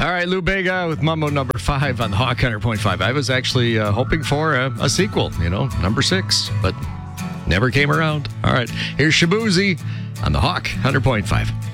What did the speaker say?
All right, Lou Bega with Mambo number 5 on the Hawk 100.5. I was actually hoping for a sequel, number 6, but never came around. All right, here's Shabuzi on the Hawk 100.5.